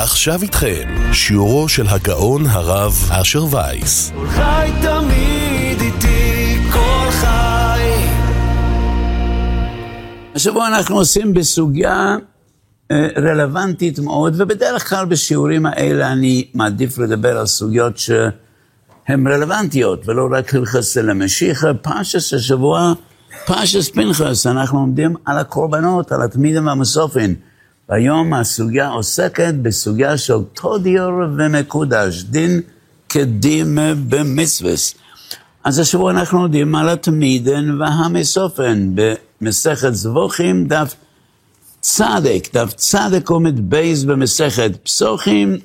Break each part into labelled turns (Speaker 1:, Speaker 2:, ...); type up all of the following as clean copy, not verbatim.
Speaker 1: ועכשיו איתכם, שיעורו של הגאון הרב אשר וייס.
Speaker 2: כל חי תמיד איתי, כל חי.
Speaker 3: השבוע אנחנו עושים בסוגיה רלוונטית מאוד, ובדרך כלל בשיעורים האלה אני מעדיף לדבר על סוגיות שהן רלוונטיות, ולא רק הלכס למשיחה. פרשת השבוע, פרשת פנחס, אנחנו עומדים על הקורבנות, על התמידים והמסופים. והיום הסוגיה עוסקת בסוגיה של תודיר ומקודש, דין כדין במצווס. אז השבוע אנחנו יודעים על התמידים והמסופים, במסכת זבוכים, דף צדק עומד בייס במסכת פסוחים,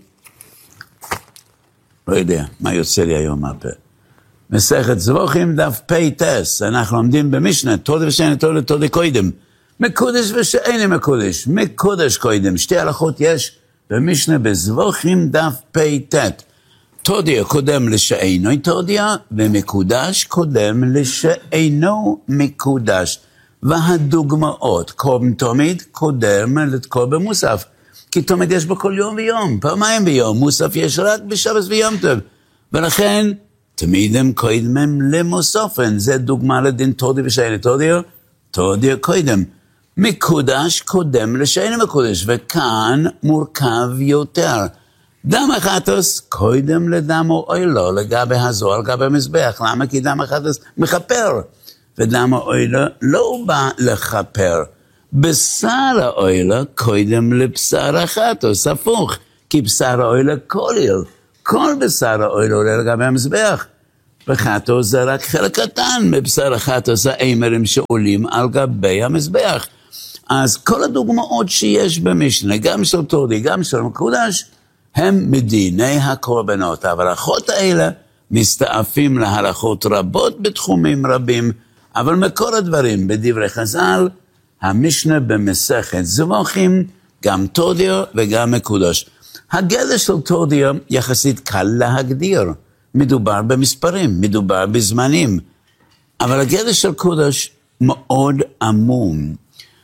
Speaker 3: לא יודע מה יוצא לי היום מהפה. מסכת זבוכים, דף פייטס, אנחנו עומדים במשנה, תודה ושאין תודה קודם. מקודש ושאין מקודש, מקודש קודם, שתי הלכות יש במשנה בזבוכים דף פ"ט. תודיה קודם לשאינו תודיה, ומקודש קודם לשאינו מקודש. והדוגמאות, קודם תמיד קודם לקורבן מוסף, כי תמיד יש בו כל יום ויום, פעמיים ביום, מוסף יש רק בשבת ויום טוב, ולכן תמיד הם קודמים למוספן, זה דוגמה לדין תודיה ושאין תודיה, תודיה קודם. מקודש קודם לשאין מקודש, וכאן מורכב יותר. דם החטוס קודם לדם האוילו, לגבי הזוהר, לגבי המזבח. למה? כי דם החטוס מכפר, ודם האוילו לא בא לכפר. בשר האוילו קודם לבשר החטוס, הפוך, כי בשר האוילו כל בשר האוילו עולה לגבי המזבח. וחטוס זה רק חלק קטן מבשר החטוס, האמרים שעולים על גבי המזבח. אז כל הדוגמאות שיש במשנה, גם של תודי, גם של מקודש, הם מדיני הקורבנות. ההלכות האלה מסתעפים להלכות רבות בתחומים רבים, אבל מכל הדברים בדברי חז"ל, המשנה במסכת זבוכים, גם תודיה וגם מקודש. הגדר של תודיה יחסית קל להגדיר, מדובר במספרים, מדובר בזמנים, אבל הגדר של קודש מאוד עמום.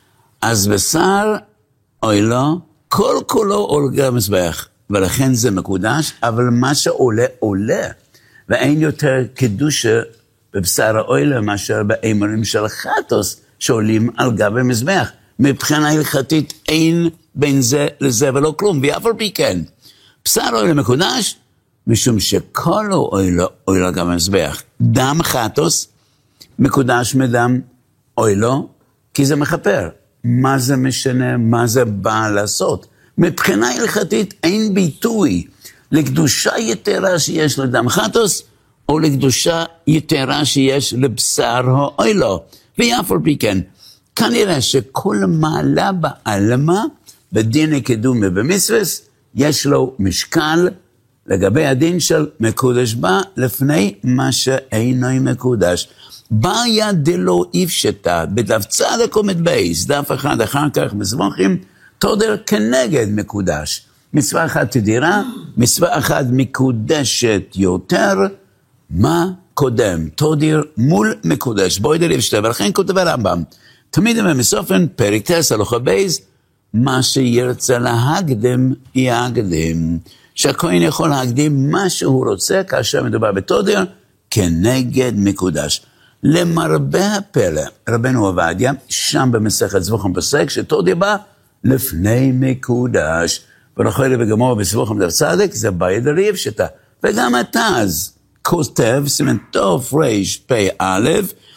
Speaker 3: אז בשר אוילו, כל כולו עולה מזבח, ולכן זה מקודש, אבל מה שעולה, עולה. ואין יותר קדושה בבשר האוילו, מאשר באמרים של חטוס, שעולים על גב המזבח. מבחינה הלכתית אין בין זה לזה ולא כלום, ואף על פי כן. בשר אוילו מקודש, משום שכל אוילו עולה על גב המזבח. דם חטוס, מקודש מדם אוילו, כי זה מכפר. מה זה משנה, מה זה בא לעשות? מבחינה הלכתית אין ביטוי לקדושה יתרה שיש לדם חטוס, או לקדושה יתרה שיש לבשר האוילו. ואף על פי כן, כנראה שכל מעלה בעלמה, בדין קידום ובמצווס, יש לו משקל לגבי הדין של מקודש בא לפני מה שאינו מקודש. בעיה דלא איפשטה, בדף צדק עומד בייס, דף אחד אחר כך בזבוכים, תודר כנגד מקודש. מצווה אחת תדירה, מצווה אחת מקודשת יותר, מה קודם? תודר מול מקודש, בואי דלא איפשטה, ולכן כותב הרמב"ם, תמיד במסופן, פרק טס, הלכה בייס, מה שירצה להקדם, יקדם. שהכהן יכול להקדים מה שהוא רוצה, כאשר מדובר בתודר, כנגד מקודש. למרבה הפלא, רבנו עובדיה, שם במסכת זבוכים פוסק, שתודי בא לפני מקודש, ולכן וגמור בזבוכים דף צדק, זה בעיה דלא איפשטה. וגם אתה אז כותב, סימן תוף ריש פי א',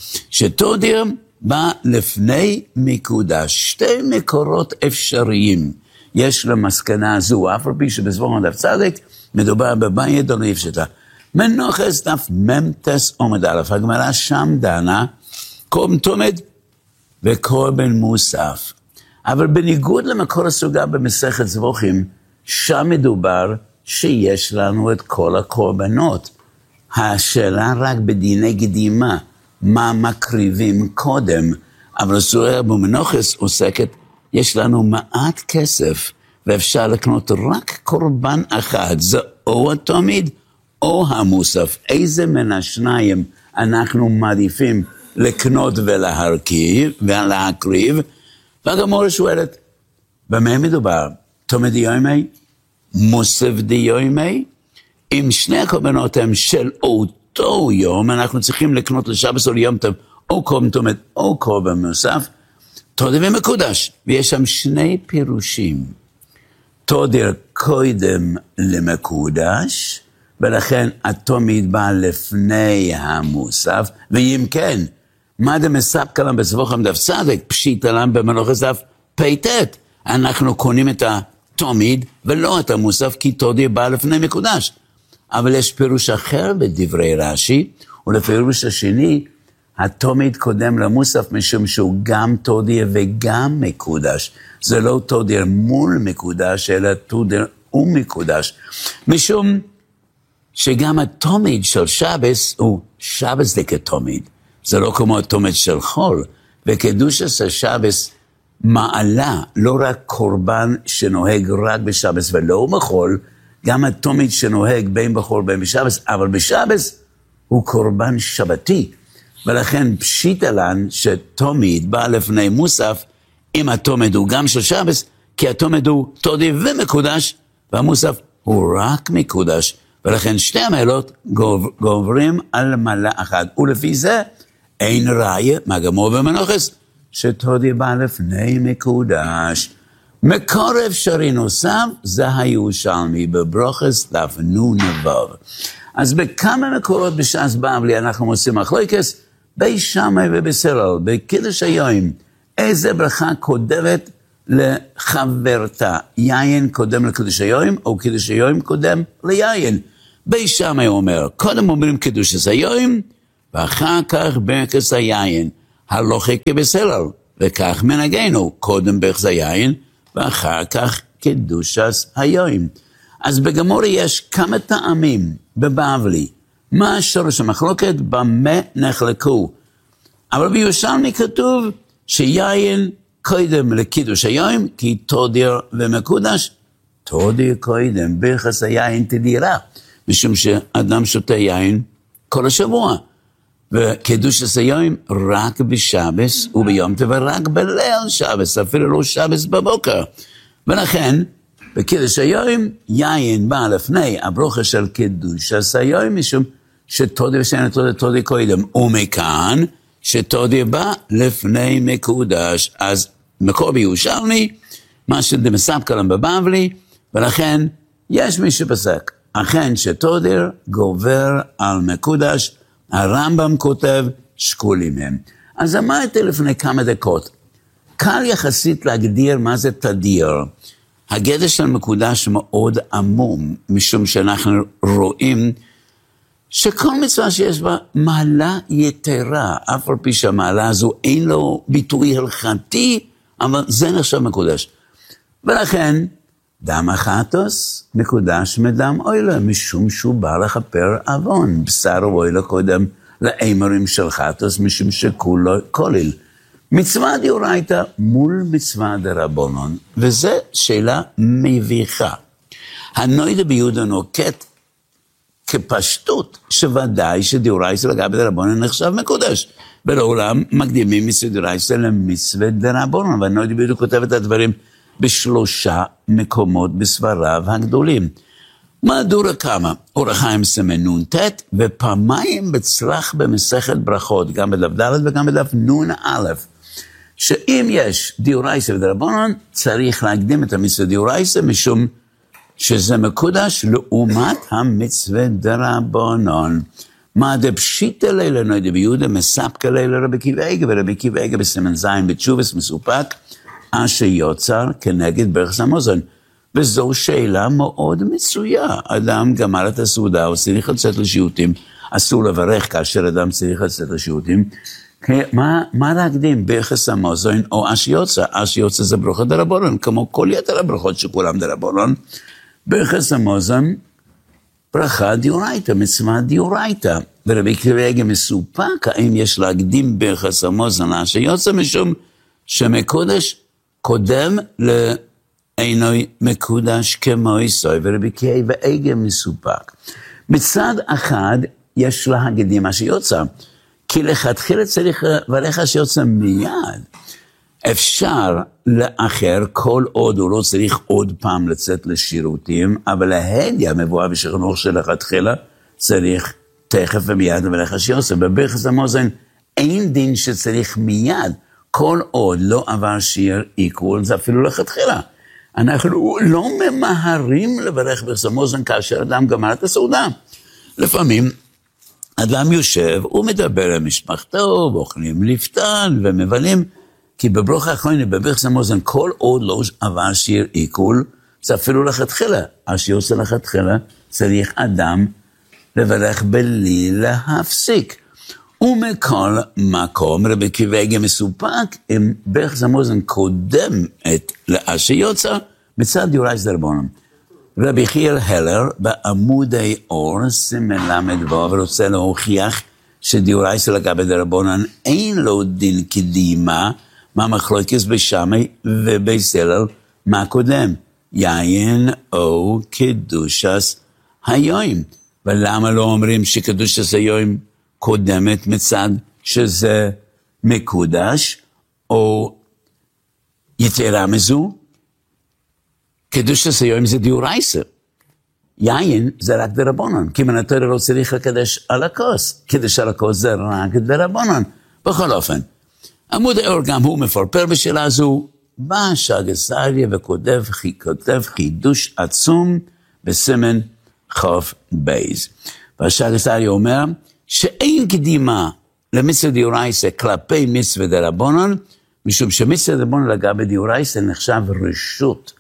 Speaker 3: שתודי בא לפני מקודש. שתי מקורות אפשריים יש למסקנה הזו, אף על פי שבזבוכים דף צדק, מדובר בבעיה דלא איפשטה. מנוחס דף ממתס עומד א', הגמרא שם דנה, קורבן תומד וקורבן מוסף. אבל בניגוד למקור הסוגה במסכת זבוכים, שם מדובר שיש לנו את כל הקורבנות. השאלה רק בדיני קדימה, מה מקריבים קודם, אבל הסוגיה במנוחס עוסקת, יש לנו מעט כסף, ואפשר לקנות רק קורבן אחד, זה או התמיד, או המוסף. איזה מן השניים אנחנו מעדיפים לקנות ולהקריב? והגמרא שואלת, במה מדובר? תמיד יומי מוסף דיומי, אם שני הקורבנות הם של אותו יום, אנחנו צריכים לקנות לשבס או ליום טוב, או קורבן תומת או קורבן מוסף, תודר ומקודש. ויש שם שני פירושים. תודר קודם למקודש, ולכן התומיד בא לפני המוסף, ואם כן, מה דמספקא להם בסבוכם דף צדק, פשיטא להם במנוחס דף פ"ט. אנחנו קונים את התומיד ולא את המוסף, כי תודר בא לפני מקודש. אבל יש פירוש אחר בדברי רש"י, ולפירוש השני, התומיד קודם למוסף, משום שהוא גם תודר וגם מקודש. זה לא תודר מול מקודש, אלא תודר ומקודש. משום שגם התומיד של שבס הוא שבס דקתומיד. זה לא כמו התומיד של חול. וקדושת השבס מעלה לא רק קורבן שנוהג רק בשבס ולא בחול, גם התומיד שנוהג בין בחול בין בשבס, אבל בשבס הוא קורבן שבתי. ולכן פשיטא לן שתומיד בא לפני מוסף, אם התומיד הוא גם של שבס, כי התומיד הוא תודר ומקודש, והמוסף הוא רק מקודש. ולכן שתי המעלות גוברים על מעלה אחת. ולפי זה אין ראיה, מהגמור במנוחס, שתודר בא לפני מקודש. מקור אפשרי נוסף, זה הירושלמי בברוכס דף נ"ו. אז בכמה מקורות בש"ס בבלי אנחנו עושים מחלוקת, בי שמאי ובסלל, בקידוש היום, איזה ברכה קודמת לחברתה? יין קודם לקידוש היום, או קידוש היום קודם ליין? בי שמאי אומר, קודם אומרים קידוש היום, ואחר כך ברכס היין, הלוכי כבסלל, וכך מנהגנו, קודם ברכס היין, ואחר כך קידושס היום. אז בגמור יש כמה טעמים בבבלי. מה השורש המחלוקת? במה נחלקו. אבל בירושלמי כתוב שיין קודם לקידוש היום, כי תודר ומקודש, תודר קודם, ברכס היין תדירה, משום שאדם שותה יין כל השבוע. וקידושת היום רק בשבס וביום טוב, ורק בליל שבס, אפילו לא שבס בבוקר. ולכן, בקידוש היום, יין בא לפני הברוכה של קידושת היום, משום שתודר ושאין תודר קודם, ומכאן שתודר בא לפני מקודש. אז מקור בירושלמי, מה שדמספקא להם בבבלי, ולכן יש מי שפסק, אכן שתודר גובר על מקודש, הרמב"ם כותב שקולים הם. אז אמרתי לפני כמה דקות, קל יחסית להגדיר מה זה תדיר. הגדר של מקודש מאוד עמום, משום שאנחנו רואים שכל מצווה שיש בה מעלה יתרה, אף על פי שהמעלה הזו אין לו ביטוי הלכתי, אבל זה נחשב מקודש. ולכן, דם החטוס מקודש מדם אוילה, משום שהוא בא לכפר עוון. בשר אוילה קודם לאמרים של חטוס, משום שכולו כולל. מצווה דאורייתא מול מצווה דרבנן, וזו שאלה מביכה. הנוידא ביהודה נוקט כפשטות, שוודאי שדאורייתא לגבי דרבנן נחשב מקודש. ולעולם מקדימים מצווה דאורייתא למצווה דרבנן, והנוידא ביהודה כותב את הדברים בשלושה מקומות בסבריו הגדולים. מהדורה כמה? אור החיים סמן נ"ט, ופעמיים בצלח במסכת ברכות, גם בדף ד' וגם בדף נ"א, שאם יש דאורייתא ודרבנן, צריך להקדים את המצווה דאורייתא, משום שזה מקודש לעומת המצווה דרבנן. מה דפשיטא לילה נוידא ביהודה, מספקא לילה רבי עקיבא איגר, ורבי עקיבא איגר בסימן ז' בתשובס מסופק, אשר יוצר כנגד ברכס המזון. וזו שאלה מאוד מצויה. אדם גמר את הסעודה, הוא צריך לצאת לשיעוטים, אסור לברך כאשר אדם צריך לצאת לשיעוטים. מה להקדים? ברכס המזון או אשר יוצר? אשר יוצר זה ברכות דרבנן, כמו כל יתר הברכות שכולם דרבנן. ברכס המזון, ברכה דאורייתא, מצווה דאורייתא. ורבי עקיבא איגר מסופק, האם יש להקדים ברכס המזון אשר יוצר, משום שמקודש קודם לאינוי מקודש כמו יסוי, ורבי עקיבא איגר מסופק. מצד אחד יש להקדים מה שיוצא, כי לכתחילה צריך לברך שיוצא מיד. אפשר לאחר כל עוד הוא לא צריך עוד פעם לצאת לשירותים, אבל להדיא מבואה בשכנוך שלכתחילה צריך תכף ומיד ולך שיוסף. בברכס המאזן אין דין שצריך מיד, כל עוד לא עבר שיר עיקול, זה אפילו לכתחילה. אנחנו לא ממהרים לברך ברכס המאזן כאשר אדם גמר את הסעודה. לפעמים אדם יושב, הוא מדבר עם משפחתו, ואוכלים לפתן ומבלים, כי בברכה האחרונה, בברכס המאזן, כל עוד לא עבר שיר עיקול, זה אפילו לכתחילה. השיר של לכתחילה צריך אדם לברך בלי להפסיק. ומכל מקום, רבי עקיבא מסופק, אם ברכס המאזן קודם את לאשר יוצא, מצד דאורייתא דרבנן. רבי יחיאל הלר בעמודי אור, סימן למד וו, ורוצה להוכיח שדאורייתא לגבי דרבנן אין לו דין קדימה, מה מחלוקת בשמאי ובסלל, מה קודם? יין או קדושת היום. ולמה לא אומרים שקדושת היום קודמת מצד שזה מקודש, או יתרה מזו? קדושת היום זה דאורייתא. יין זה רק דרבנן, כי מן התורה לא צריך לקדש על הכוס. קידוש על הכוס זה רק דרבנן. בכל אופן, עמוד האור גם הוא מפרפר בשאלה הזו, בא שגס אריה וכותב חידוש עצום בסימן חוף בייז. והשגס אריה אומר שאין קדימה למצווה דאורייתא כלפי מצווה דרבנן, משום שמצווה דרבנן לגבי דאורייתא נחשב רשות.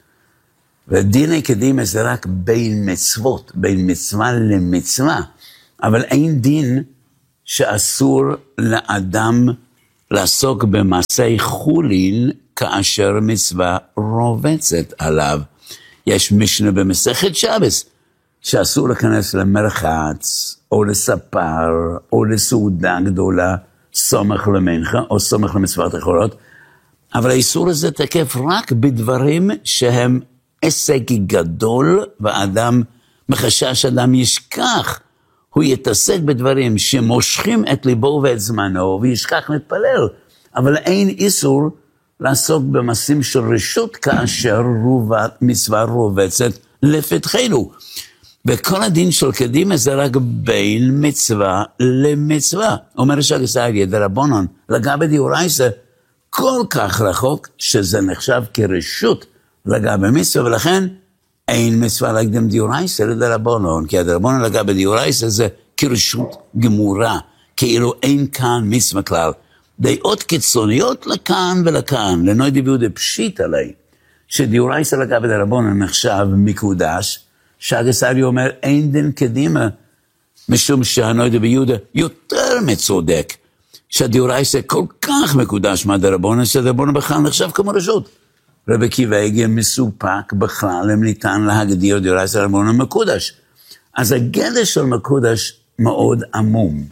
Speaker 3: ודיני קדימה זה רק בין מצוות, בין מצווה למצווה, אבל אין דין שאסור לאדם לעסוק במעשי חולין כאשר מצווה רובצת עליו. יש משנה במסכת שבס שאסור להיכנס למרחץ או לספר או לסעודה גדולה, סומך למנחה או סומך למצוות אחרות, אבל האיסור הזה תקף רק בדברים שהם עסק גדול, ואדם מחשש אדם ישכח, הוא יתעסק בדברים שמושכים את ליבו ואת זמנו, וישכח להתפלל. אבל אין איסור לעסוק במעשים של רשות, כאשר מצווה רובצת לפתחנו. וכל הדין של קדימה זה רק בין מצווה למצווה. אומר שגס אריה דרבנן, לגבי דאורייתא, כל כך רחוק שזה נחשב כרשות לגבי מצווה, ולכן אין מצווה להקדים דאורייתא לדרבנן, כי הדרבנן לגבי דאורייתא זה כרשות גמורה, כאילו אין כאן מצווה כלל. דעות קיצוניות לכאן ולכאן, לנוי דביודה פשיט עלי, שדאורייתא לגבי דרבנן נחשב מקודש, שגס אריה אומר אין דין קדימה, משום שהנוי דביודה יותר מצודק, שהדאורייתא כל כך מקודש מהדרבנן, שהדרבנן בכלל נחשב כמו רשות. רבי עקיבא מסופק בכלל אם ניתן להגדיר דאורייתא דרבנן מקודש. אז הגדר של מקודש מאוד עמום.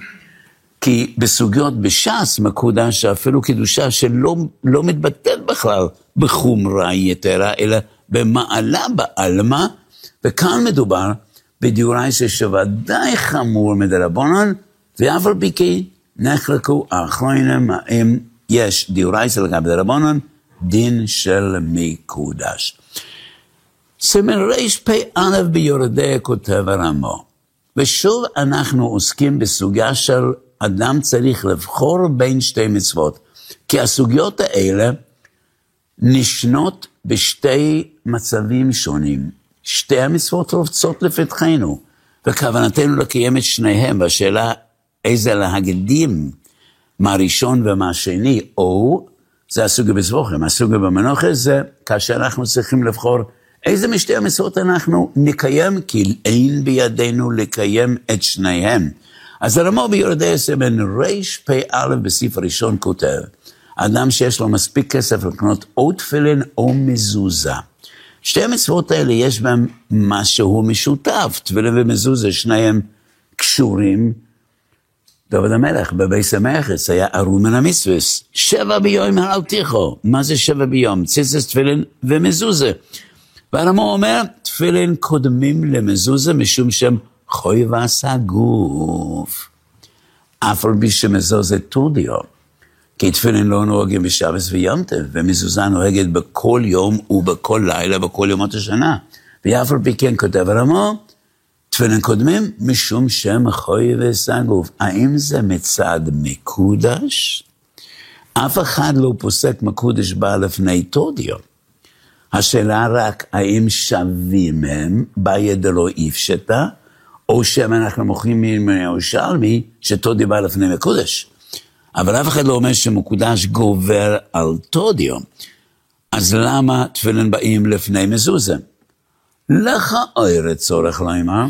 Speaker 3: כי בסוגיות בש"ס מקודש אפילו קדושה שלא מתבטאת בכלל בחומרה יתרה, אלא במעלה בעלמא, וכאן מדובר בדאורייתא שוודאי חמור מדרבנן, ואף על פי כן נחלקו האחרונים האם יש דאורייתא לגבי דרבנן, דין של מקודש. סימן רפ"א ביורדיה כותב הרמ"א, ושוב אנחנו עוסקים בסוגיה של אדם צריך לבחור בין שתי מצוות, כי הסוגיות האלה נשנות בשתי מצבים שונים. שתי המצוות רובצות לפתחנו, וכוונתנו לקיים את שניהם, והשאלה איזה להקדים, מה ראשון ומה שני, או זה הסוגיה בסבוכים, הסוגיה במנוחה זה כאשר אנחנו צריכים לבחור איזה משתי המצוות אנחנו נקיים, כי אין בידינו לקיים את שניהם. אז הרמ"א ביורדיה סימן רפ"א בסעיף הראשון כותב, אדם שיש לו מספיק כסף לקנות או תפילין או מזוזה. שתי המצוות האלה יש בהם משהו משותף, תפילין ומזוזה, שניהם קשורים. דוד המלך בבית המכס היה ערום מן המצוות, 7 ביום הללתיכו. מה זה 7 ביום? ציצית תפילין ומזוזה. והרמ"א אומר, תפילין קודמים למזוזה משום שהם חויבס הגוף. אף על פי שמזוזה טודיו. כי תפילין לא נוהגים בשבת ויום טוב, ומזוזה נוהגת בכל יום ובכל לילה, בכל יומות השנה. ואף על פי כן כותב הרמ"א, תפילין קודמים משום שם חויבס הגוף. האם זה מצד מקודש? אף אחד לא פוסק מקודש בא לפני תודיו. השאלה רק האם שווים הם בידלו איפשטה, או שאנחנו מוכרים מירושלמי שתודיו בא לפני מקודש. אבל אף אחד לא אומר שמקודש גובר על תודיו. אז למה תפילין באים לפני מזוזה? לך אוירת צורך לומר,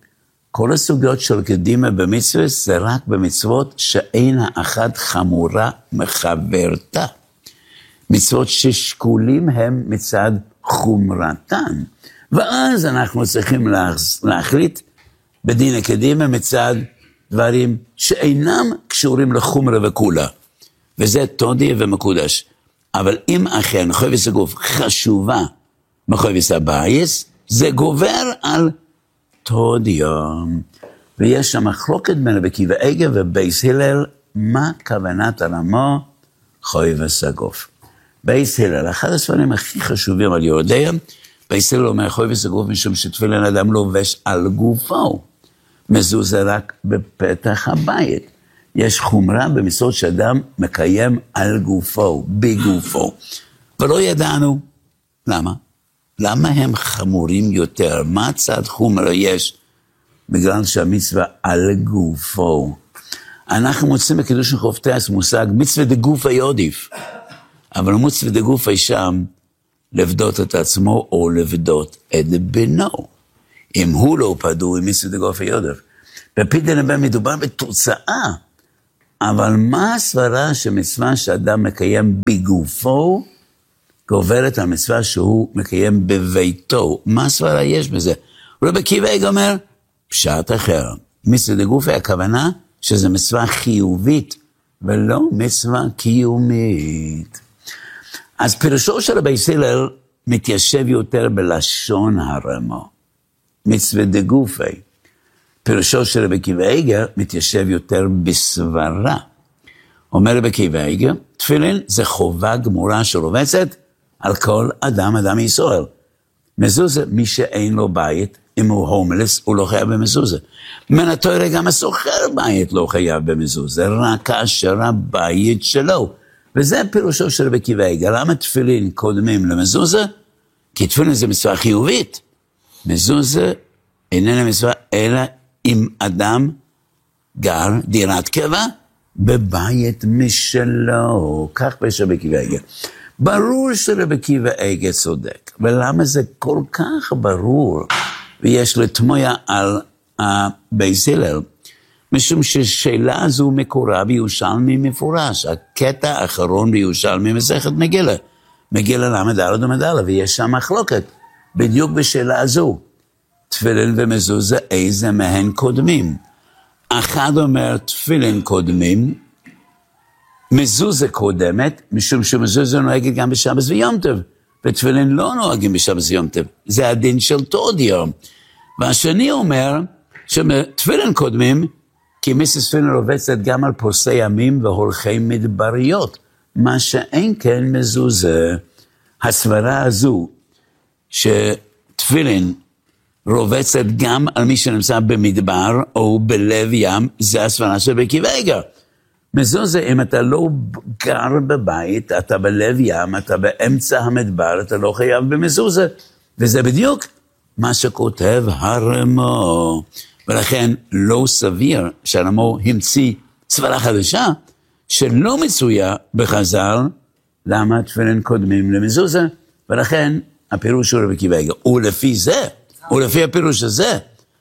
Speaker 3: כל הסוגיות של קדימה במצווה זה רק במצוות שאין האחת חמורה מחברתה. מצוות ששקולים הם מצד חומרתן. ואז אנחנו צריכים להחליט בדין הקדימה מצד דברים שאינם קשורים לחומרה וכולה. וזה תודי ומקודש. אבל אם אכן חויבס הגוף חשובה מחויבס הבייס, זה גובר על תודיו. ויש שם מחלוקת בין רבי עקיבא איגר ובייס הלל, מה כוונת הרמ"א חויבס הגוף. בייס הלל, אחד הספרים הכי חשובים על יהודיה, בייס הלל אומר חויבס הגוף משום שתפילין אדם לובש על גופו. מזוזה רק בפתח הבית. יש חומרה במצוות שאדם מקיים על גופו, בגופו. ולא ידענו. למה? למה הם חמורים יותר? מה צד חומרה יש? בגלל שהמצווה על גופו. אנחנו מוצאים בקידוש חופטס מושג מצווה דגופי עדיף. אבל מצווה דגופי שם לבדות את עצמו או לבדות את בנו. אם הוא לא פדור עם מצווה דגופי עדיף. בפידן הבא מדובר בתוצאה. אבל מה הסברה שמצווה שאדם מקיים בגופו, גוברת על מצווה שהוא מקיים בביתו? מה הסברה יש בזה? רבי עקיבא איגר אומר, פשט אחר. מצווה דגופי הכוונה שזה מצווה חיובית, ולא מצווה קיומית. אז פירושו של רבי הלל מתיישב יותר בלשון הרמ"א. מצווה דגופי. פירושו של רבי עקיבא איגר מתיישב יותר בסברה. אומר רבי עקיבא איגר, תפילין זה חובה גמורה שרובצת על כל אדם ישראל. מזוזה, מי שאין לו בית, אם הוא הומלס, הוא לא חייב במזוזה. מן התורה גם הסוחר בית לא חייב במזוזה, רק כאשר הבית שלו. וזה פירושו של רבי עקיבא איגר. למה תפילין קודמים למזוזה? כי תפילין זה מצווה חיובית. מזוזה איננה מצווה, אלא אם אדם גר דירת קבע בבית משלו. כך פשע רבי עקיבא איגר. ברור שרבי עקיבא איגר צודק. ולמה זה כל כך ברור? ויש לתמויה על בייס הלל. משום ששאלה הזו מקורה בירושלמי מפורש. הקטע האחרון בירושלמי מסכת מגילה. מגילה למד ומד, ויש שם מחלוקת. בדיוק בשאלה הזו. תפילין ומזוזה, איזה מהן קודמים? אחד אומר תפילין קודמים, מזוזה קודמת, משום שמזוזה נוהגת גם בשבת ויום טוב, ותפילין לא נוהגים בשבת ויום טוב. זה הדין של תודיו. והשני אומר שתפילין קודמים, כי מצוות תפילין רובצת גם על פורסי ימים והולכי מדבריות, מה שאין כן מזוזה. הסברה הזו שתפילין רובצת גם על מי שנמצא במדבר או בלב ים, זה הסברה של רבי עקיבא איגר. מזוזה, אם אתה לא גר בבית, אתה בלב ים, אתה באמצע המדבר, אתה לא חייב במזוזה. וזה בדיוק מה שכותב הרמ"א. ולכן לא סביר שהרמ"א המציא סברה חדשה, שלא מצויה בחז"ל, למה תפילין קודמים למזוזה. ולכן הפירוש של רבי עקיבא איגר. ולפי הפירוש הזה,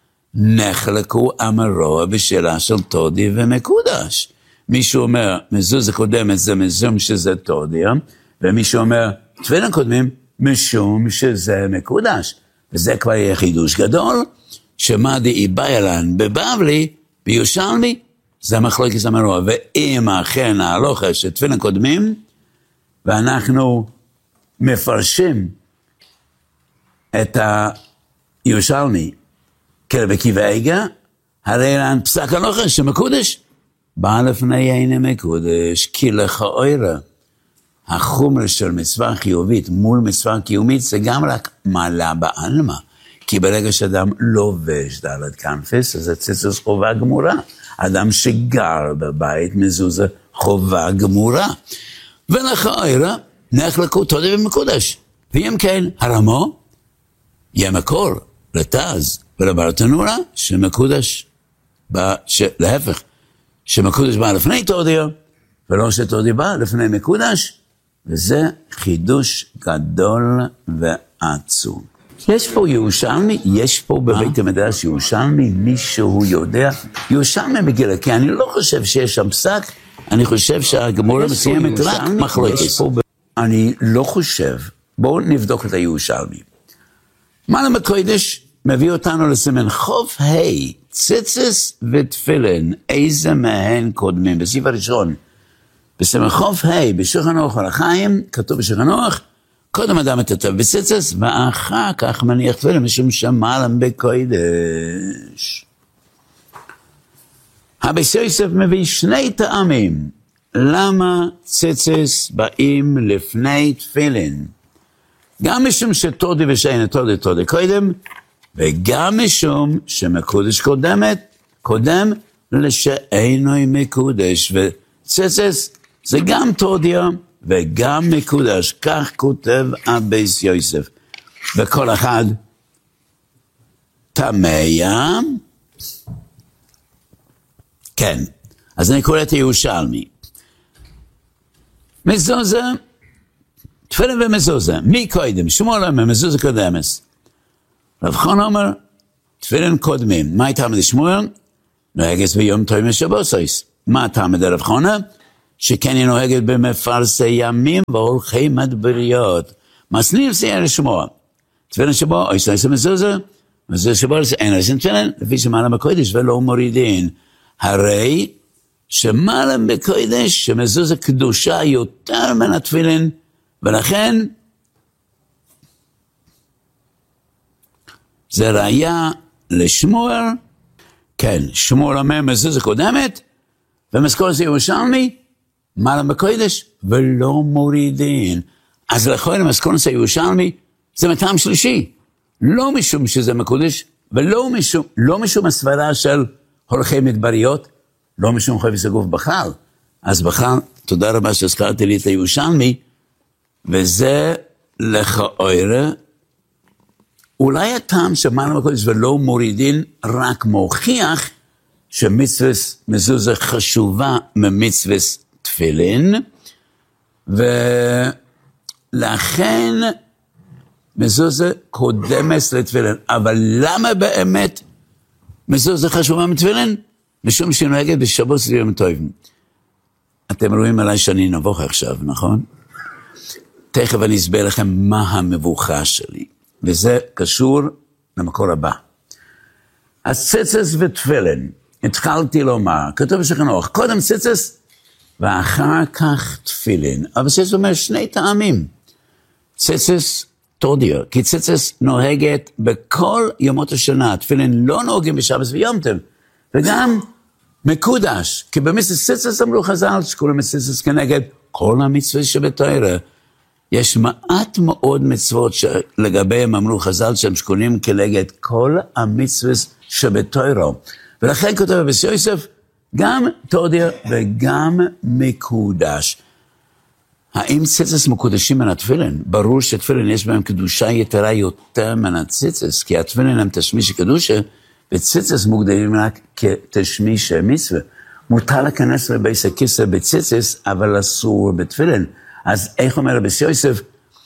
Speaker 3: נחלקו אמרו בשאלה של תודי ומקודש. מישהו אומר, מזוזה קודמת זה משום שזה תודי, ומישהו אומר, תפילין קודמים משום שזה מקודש. וזה כבר יהיה חידוש גדול, שמה דאיבאי לן בבבלי, בירושלמי, זה מחלוקת אמרו. ואם אכן ההלכה שתפילין קודמים, ואנחנו מפרשים את ירושלמי כרבי עקיבא איגר, הרי לן פסק הלכה שמקודש. בא לפני אין מקודש, כי לכאורה, החומר של מצווה חיובית מול מצווה קיומית, זה גם רק מעלה בעלמא. כי ברגע שאדם לובש דלת כנפס, אז הציצוס חובה גמורה. אדם שגר בבית מזוזה חובה גמורה. ולכאורה, נחלקו תודה ומקודש. ואם כן, הרמו, יהיה מקור לתז ולברתנורה שמקודש. להפך, שמקודש בא לפני תודיה, ולא שתודיה בא לפני מקודש, וזה חידוש גדול ועצום. יש פה ירושלמי, יש פה בבית המדרש ירושלמי, מישהו יודע, ירושלמי בגילה, כי אני לא חושב שיש שם פסק, אני חושב שהגמורה מסיימת רק מחלוקת. אני לא חושב, בואו נבדוק את הירושלמי. מעלה בקודש מביא אותנו לסימן חוב ה' ציצס ותפילין, איזה מהן קודמים? בסעיף הראשון, בסימן חוב ה' בשולחן ערוך הלחיים, כתוב בשולחן ערוך, קודם אדם מטאטא בציצס, ואחר כך מניח תפילין, משום שמעלה בקודש. הבייס יוסף מביא שני טעמים, למה ציצס באים לפני תפילין? גם משום שתודה ושאין תודה קודם, וגם משום שמקודש קודם לשאינו מקודש, וציצס זה גם תודיה וגם מקודש, כך כותב הבייס יוסף. וכל אחד תמיה, כן, אז אני קורא את הירושלמי. מזוזה, תפילין ומזוזה, מי קודם? שמואל אומר, מזוזה קודמס. רב חונה אומר, תפילין קודמים. מה הייתה מדי שמואל? נוהגת ביום טוב שבוסויס. מה הייתה מדי רב חונה? שכן היא נוהגת במפרסי ימים והולכי מדבריות. מסנים סייע לשמוע. תפילין שבו, אוי סייסה מזוזה, מזוזה שבו אין עושים תפילין, לפי שמעלה בקודש ולא מורידין. הרי שמעלה בקודש שמזוזה קדושה יותר מן התפילין, ולכן זה ראיה לשמואל, כן, שמואל אומר מזוזה קודמת, ומזכור זה ירושלמי, מעלה בקודש ולא מורידין. אז לכן מזכור זה ירושלמי, זה מטעם שלישי, לא משום שזה מקודש, ולא משום הסברה של הולכי מדבריות, לא משום חפץ הגוף בכלל. אז בכלל, תודה רבה שהזכרתי לי את הירושלמי, וזה לכאורה, אולי הטעם שמעלה בקודש ולא מורידין, רק מוכיח שמצווה מזוזה חשובה ממצווה תפילין, ולכן מזוזה קודמת לתפילין. אבל למה באמת מזוזה חשובה מתפילין? משום שנוהגת בשבועות ויום טובים. אתם רואים עליי שאני נבוך עכשיו, נכון? תכף אני אסביר לכם מה המבוכה שלי. וזה קשור למקור הבא. אז ציצס ותפילין, התחלתי לומר, כתוב שכנוך, קודם ציצס ואחר כך תפילין. אבל ציצס אומר שני טעמים. ציצס תודיה, כי ציצס נוהגת בכל ימות השנה, תפילין לא נוהגים בשבס ויום טוב, וגם מקודש, כי במצווה ציצס אמרו חז"ל, שקוראים ציצס כנגד כל המצווה שבתורה. יש מעט מאוד מצוות שלגביהם אמרו חז"ל שהם שקונים כנגד כל המצווה שבתורה. ולכן כותב הבייס יוסף, גם תודיה וגם מקודש. האם ציצס מקודשים מן התפילין? ברור שתפילין יש בהם קדושה יתרה יותר מן הציצס, כי התפילין הם תשמיש קדושה, וציצס מוגדרים רק כתשמיש מצווה. מותר להיכנס לבייס הכיסא בציצס, אבל אסור בתפילין. אז איך אומר הבייס יוסף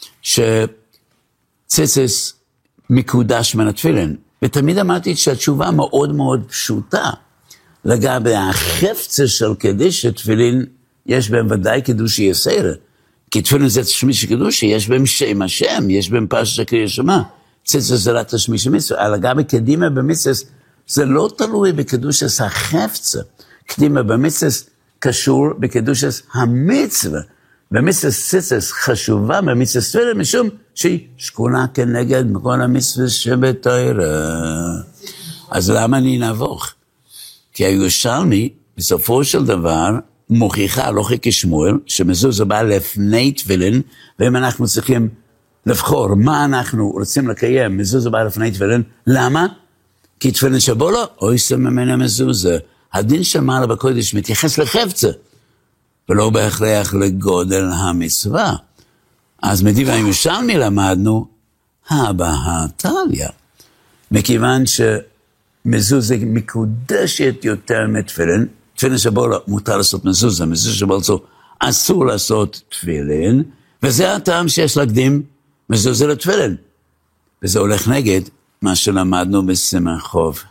Speaker 3: שציצס מקודש מן התפילין? ותמיד אמרתי שהתשובה מאוד מאוד פשוטה. לגבי החפצה של קדיש תפילין, יש בהם ודאי קדושי יסר. כי תפילין זה תשמיש קדושי, יש בהם שם השם, יש בהם פרשת קריאת שמע. ציצס זה רק תשמיש מצווה. אבל לגבי קדימה במצווה, זה לא תלוי בקדושת החפצה. קדימה במצווה קשור בקדושת המצווה. ומצווה ציצס חשובה במצווה תפילין, משום שהיא שקונה כנגד מכל המצווה שבתורה. אז למה אני נבוך? כי הירושלמי בסופו של דבר, מוכיחה, לא חיכי שמואל, שמזוזה בא לפני תפילין, ואם אנחנו צריכים לבחור מה אנחנו רוצים לקיים, מזוזה בא לפני תפילין, למה? כי תפילין שבו לו, אוי ממנה מזוזה. הדין שמעלה בקודש מתייחס לחפצה, ולא בהכרח לגודל המצווה. אז מדיב הירושלמי למדנו, בהתליא. מכיוון שמזוזה מקודשת יותר מתפילין, תפילין שבו לו מותר לעשות מזוזה, מזוזה שבו לו אסור לעשות תפילין, וזה הטעם שיש להקדים מזוזה לתפילין. וזה הולך נגד מה שלמדנו בסימן חוב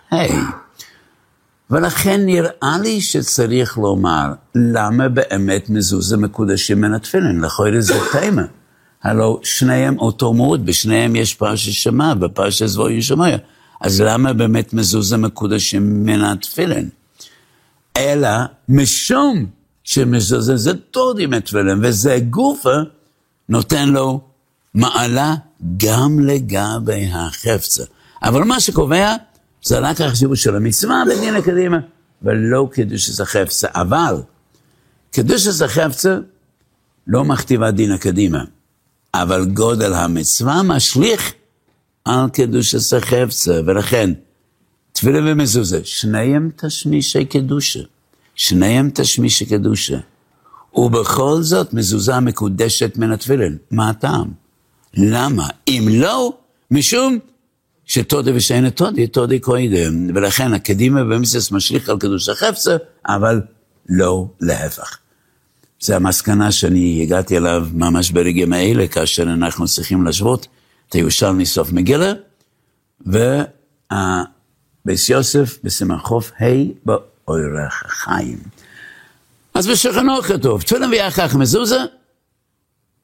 Speaker 3: ולכן נראה לי שצריך לומר, למה באמת מזוזה מקודשים מן התפילין? לכאורה זה תימה. הלא שניהם אותו מאוד, בשניהם יש פרשת שמע, בפרשת זבורים שמעיה. אז למה באמת מזוזה מקודשים מן התפילין? אלא משום שמזוזה זה תודי מתפילין, וזה גופה נותן לו מעלה גם לגבי החפצה. אבל מה שקובע זה רק החשיבות של המצווה בדין הקדימה, ולא קדושת החפצה. אבל קדושת החפצה לא מכתיבה דין הקדימה, אבל גודל המצווה משליך על קדושת החפצה, ולכן תפילין ומזוזה, שניהם תשמישי קדושה, שניהם תשמישי קדושה, ובכל זאת מזוזה מקודשת מן התפילין. מה הטעם? למה? אם לא, משום שתודי ושאין תודי, תודי קודם, ולכן הקדימה במצווה משליך על קדושת החפצה, אבל לא להפך. זה המסקנה שאני הגעתי אליו ממש ברגעים האלה, כאשר אנחנו צריכים להשוות את הירושלמי סוף מגילה, ובייס יוסף בסימן חוב באורח חיים. אז בשולחן אורך כתוב, תפילין ואחר כך מזוזה,